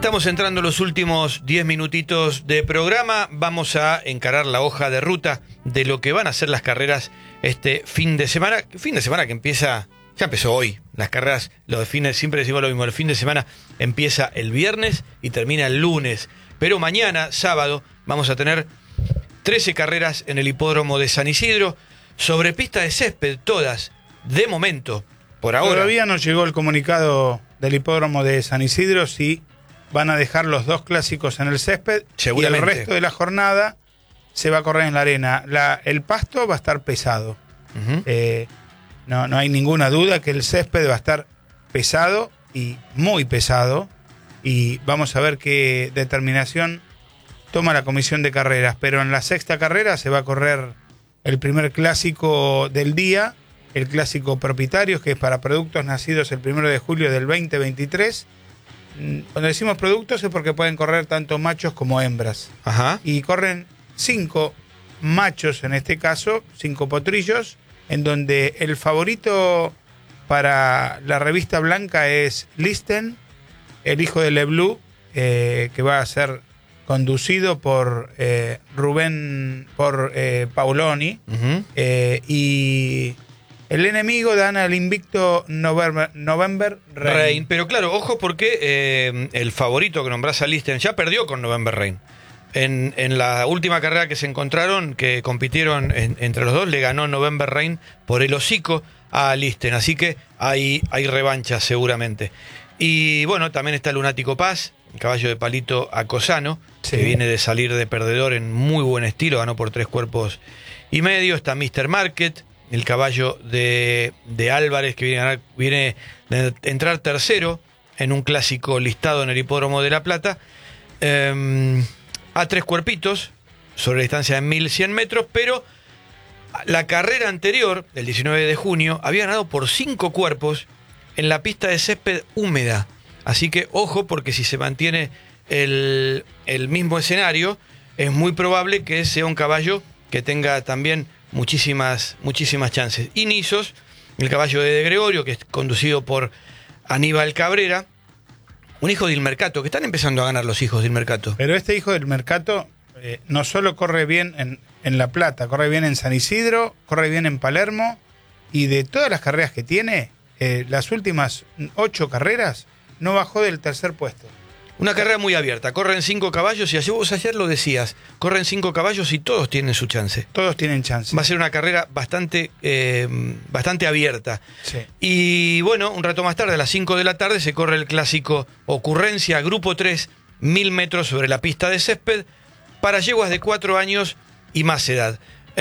Estamos entrando en los últimos 10 minutitos de programa. Vamos a encarar la hoja de ruta de lo que van a ser las carreras este fin de semana. Fin de semana que empieza, ya empezó hoy. Las carreras, los de fines, siempre decimos lo mismo. El fin de semana empieza el viernes y termina el lunes. Pero mañana, sábado, vamos a tener 13 carreras en el hipódromo de San Isidro. Sobre pista de césped, todas, de momento, por ahora. Todavía no llegó el comunicado del hipódromo de San Isidro si van a dejar los dos clásicos en el césped y el resto de la jornada se va a correr en la arena. El pasto va a estar pesado. No hay ninguna duda que el césped va a estar pesado y muy pesado. Y vamos a ver qué determinación toma la comisión de carreras. Pero en la sexta carrera se va a correr el primer clásico del día, el clásico propietarios, que es para productos nacidos el 1 de julio del 2023. Cuando decimos productos es porque pueden correr tanto machos como hembras. Ajá. Y corren 5 machos, en este caso, 5 potrillos, en donde el favorito para la revista blanca es Listen, el hijo de Leblue, que va a ser conducido por Paoloni, y el enemigo dan al invicto November Rain. Pero claro, ojo porque el favorito que nombrás a Listen ya perdió con November Rain. En la última carrera que se encontraron, que compitieron entre los dos, le ganó November Rain por el hocico a Listen. Así que hay revancha seguramente. Y bueno, también está Lunático Paz, el caballo de palito acosano, sí, que viene de salir de perdedor en muy buen estilo, ganó por 3 cuerpos y medio. Está Mr. Market, el caballo de Álvarez, que viene de entrar tercero en un clásico listado en el hipódromo de La Plata, a 3 cuerpitos, sobre la distancia de 1100 metros, pero la carrera anterior, del 19 de junio, había ganado por 5 cuerpos en la pista de césped húmeda. Así que ojo, porque si se mantiene el mismo escenario, es muy probable que sea un caballo que tenga también muchísimas chances. Y Nisos, el caballo de Gregorio, que es conducido por Aníbal Cabrera, un hijo del Mercato, que están empezando a ganar los hijos del Mercato. Pero este hijo del Mercato no solo corre bien en La Plata, corre bien en San Isidro, corre bien en Palermo, y de todas las carreras que tiene, las últimas 8 carreras no bajó del tercer puesto. Una carrera muy abierta, corren 5 caballos y vos ayer lo decías, corren 5 caballos y todos tienen su chance. Todos tienen chance. Va a ser una carrera bastante abierta. Sí. Y bueno, un rato más tarde, a las 5 de la tarde, se corre el clásico Ocurrencia, Grupo 3, 1000 metros sobre la pista de césped, para yeguas de 4 años y más edad.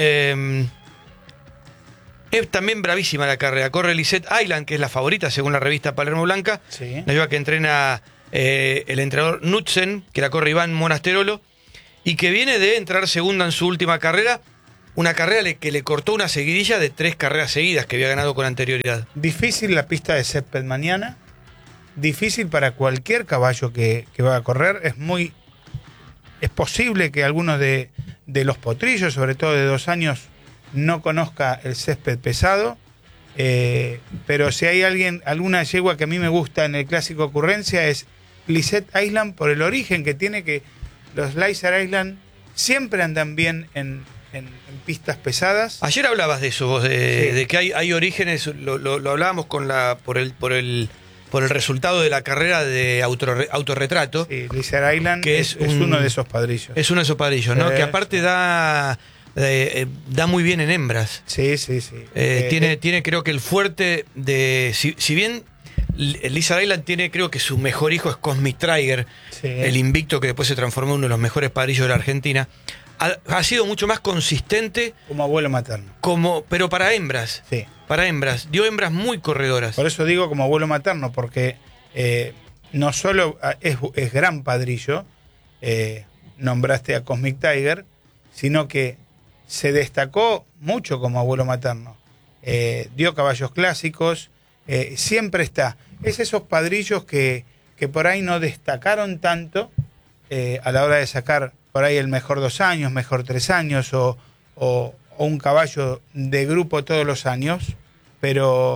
Es también bravísima la carrera. Corre Lisette Island, que es la favorita según la revista Palermo Blanca. Sí. La lleva que entrena el entrenador Knudsen, que la corre Iván Monasterolo, y que viene de entrar segunda en su última carrera. Una carrera que le cortó una seguidilla de 3 carreras seguidas que había ganado con anterioridad. Difícil la pista de césped mañana. Difícil para cualquier caballo que va a correr. Es posible que algunos de los potrillos, sobre todo de 2 años, no conozca el césped pesado, pero si hay alguna yegua que a mí me gusta en el clásico Ocurrencia es Lisette Island, por el origen que tiene, que los Laser Island siempre andan bien en pistas pesadas. Ayer hablabas de eso vos, de que hay orígenes, lo hablábamos por el resultado de la carrera de autorretrato. Sí, Laser Island que es uno de esos padrillos. Es uno de esos padrillos, ¿no? Que aparte da muy bien en hembras. Sí. Tiene creo que el fuerte de... Si bien Lizard Island tiene, creo que su mejor hijo es Cosmic Trigger, sí, el invicto que después se transformó en uno de los mejores padrillos de la Argentina, ha sido mucho más consistente. Como abuelo materno. Pero para hembras. Sí. Para hembras. Dio hembras muy corredoras. Por eso digo como abuelo materno, porque no solo es gran padrillo, nombraste a Cosmic Tiger, sino que se destacó mucho como abuelo materno. Dio caballos clásicos, siempre está. Es esos padrillos que por ahí no destacaron tanto a la hora de sacar por ahí el mejor 2 años, mejor 3 años, o un caballo de grupo todos los años, pero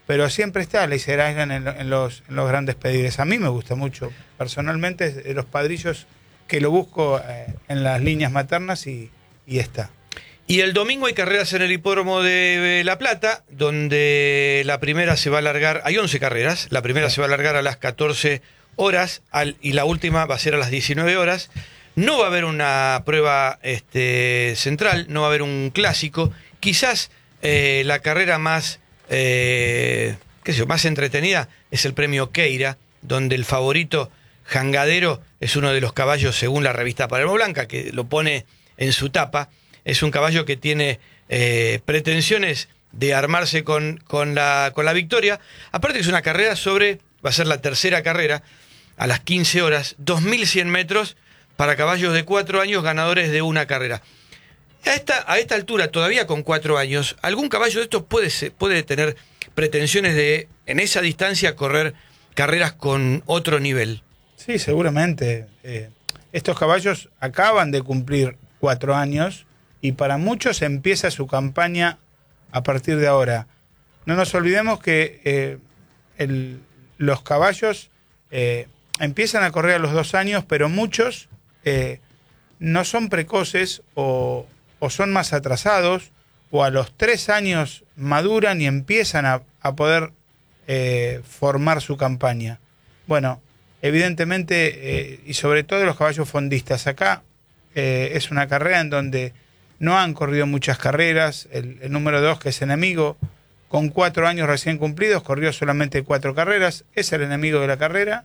pero siempre está Laser Island en los grandes pedidos. A mí me gusta mucho, personalmente, de los padrillos que lo busco en las líneas maternas y está. Y el domingo hay carreras en el hipódromo de La Plata, donde la primera se va a alargar, hay 11 carreras, la primera se va a alargar a las 14 horas y la última va a ser a las 19 horas. No va a haber una prueba central, no va a haber un clásico. Quizás la carrera más, más entretenida es el premio Queira, donde el favorito Jangadero es uno de los caballos, según la revista Palermo Blanca, que lo pone en su tapa. Es un caballo que tiene pretensiones de armarse con la victoria. Aparte es una carrera va a ser la tercera carrera, a las 15 horas, 2.100 metros para caballos de 4 años ganadores de una carrera. A esta altura, todavía con 4 años, algún caballo de estos puede tener pretensiones de, en esa distancia, correr carreras con otro nivel. Sí, seguramente. Estos caballos acaban de cumplir 4 años y para muchos empieza su campaña a partir de ahora. No nos olvidemos que los caballos empiezan a correr a los 2 años, pero muchos no son precoces o son más atrasados, o a los 3 años maduran y empiezan a poder formar su campaña. Bueno, evidentemente, y sobre todo los caballos fondistas, acá es una carrera en donde no han corrido muchas carreras. El número 2, que es Enemigo, con 4 años recién cumplidos, corrió solamente 4 carreras, es el enemigo de la carrera,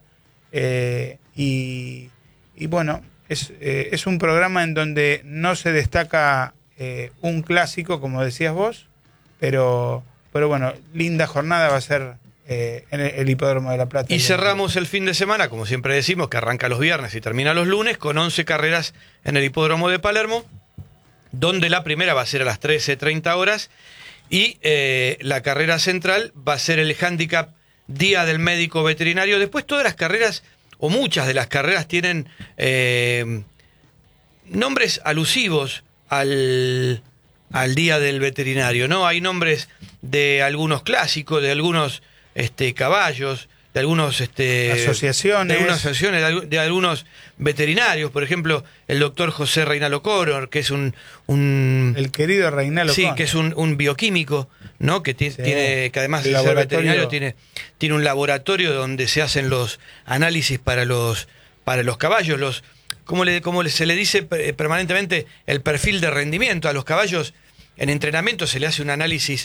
y bueno, es un programa en donde no se destaca un clásico, como decías vos, pero bueno, linda jornada va a ser en el hipódromo de La Plata. Y cerramos el fin de semana, como siempre decimos, que arranca los viernes y termina los lunes, con 11 carreras en el hipódromo de Palermo, donde la primera va a ser a las 13:30 horas y la carrera central va a ser el handicap Día del Médico Veterinario. Después todas las carreras, o muchas de las carreras, tienen nombres alusivos al Día del Veterinario, ¿no? Hay nombres de algunos clásicos, de algunos caballos, de algunos asociaciones, de algunos veterinarios. Por ejemplo, el doctor José Reinaldo O'Connor, que es el querido Reinaldo O'Connor. Sí, que es un bioquímico, ¿no? Que tiene, que además de ser veterinario tiene un laboratorio donde se hacen los análisis para los caballos, como se le dice permanentemente, el perfil de rendimiento a los caballos. En entrenamiento se le hace un análisis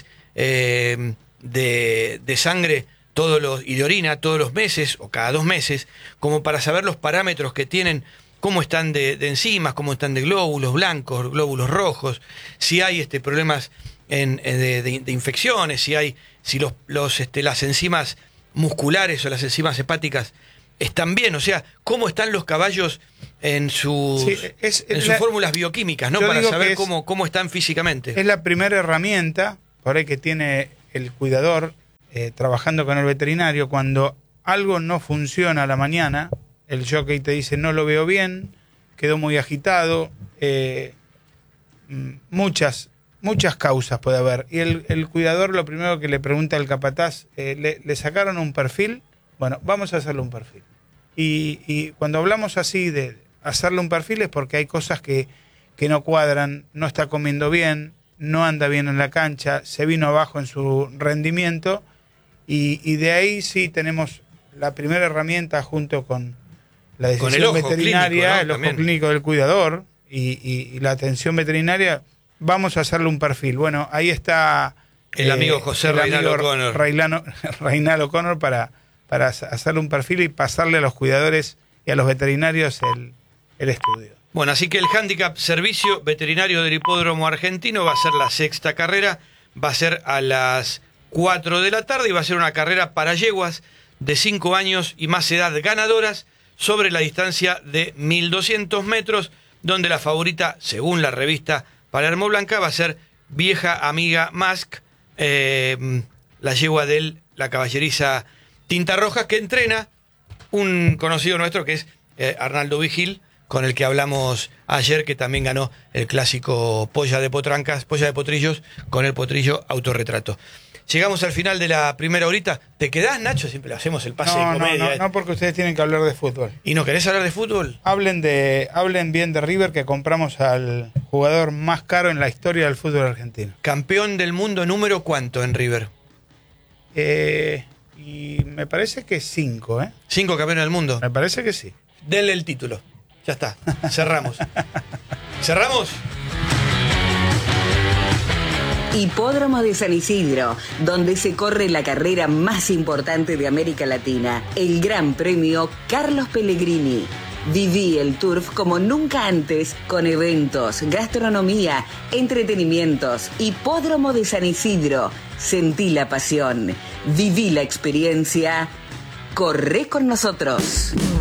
de sangre y de orina todos los meses o cada 2 meses, como para saber los parámetros que tienen, cómo están de enzimas, cómo están de glóbulos blancos, glóbulos rojos, si hay problemas de infecciones, si las enzimas musculares o las enzimas hepáticas están bien, o sea, cómo están los caballos en sus fórmulas bioquímicas, ¿no? Para saber cómo están físicamente. Es la primera herramienta por ahí que tiene el cuidador trabajando con el veterinario. Cuando algo no funciona a la mañana, el jockey te dice no lo veo bien, quedó muy agitado, muchas causas puede haber, y el cuidador lo primero que le pregunta al capataz, ¿le sacaron un perfil? Bueno, vamos a hacerle un perfil. Y cuando hablamos así de hacerle un perfil es porque hay cosas que no cuadran, no está comiendo bien, no anda bien en la cancha, se vino abajo en su rendimiento, y de ahí sí tenemos la primera herramienta junto con la decisión veterinaria, el ojo clínico del cuidador y la atención veterinaria. Vamos a hacerle un perfil. Bueno, ahí está el amigo José Reinaldo O'Connor. Reinaldo O'Connor para hacerle un perfil y pasarle a los cuidadores y a los veterinarios el estudio. Bueno, así que el handicap Servicio Veterinario del Hipódromo Argentino va a ser la 6ª carrera, va a ser a las 4 de la tarde y va a ser una carrera para yeguas de 5 años y más edad ganadoras sobre la distancia de 1.200 metros, donde la favorita, según la revista Palermo Blanca, va a ser Vieja Amiga Mask, la yegua de la caballeriza Tinta Roja, que entrena un conocido nuestro que es Arnaldo Vigil, con el que hablamos ayer, que también ganó el clásico Polla de Potrillos con el potrillo Autorretrato. Llegamos al final de la primera horita. ¿Te quedás, Nacho? Siempre le hacemos el pase de comedia. No, porque ustedes tienen que hablar de fútbol. ¿Y no querés hablar de fútbol? Hablen bien de River, que compramos al jugador más caro en la historia del fútbol argentino. Campeón del mundo número ¿cuánto en River? Y me parece que 5, ¿eh? 5 campeones del mundo. Me parece que sí. Denle el título. Ya está. Cerramos. ¿Cerramos? Hipódromo de San Isidro, donde se corre la carrera más importante de América Latina, el Gran Premio Carlos Pellegrini. Viví el Turf como nunca antes, con eventos, gastronomía, entretenimientos. Hipódromo de San Isidro. Sentí la pasión, viví la experiencia. Corre con nosotros.